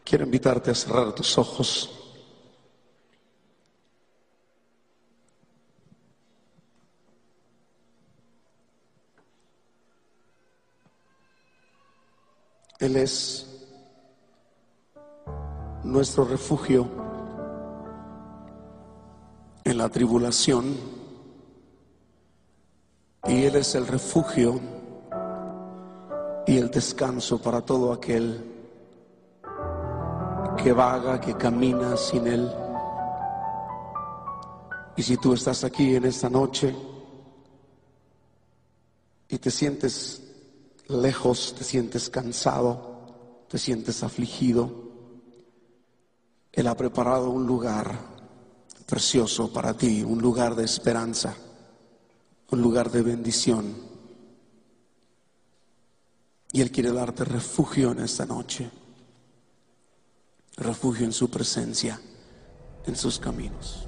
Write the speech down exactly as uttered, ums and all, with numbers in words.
Quiero invitarte a cerrar tus ojos. Él es nuestro refugio en la tribulación y Él es el refugio y el descanso para todo aquel que vaga, que camina sin Él. Y si tú estás aquí en esta noche y te sientes lejos, te sientes cansado, te sientes afligido, Él ha preparado un lugar precioso para ti, un lugar de esperanza, un lugar de bendición. Y Él quiere darte refugio en esta noche, refugio en su presencia, en sus caminos.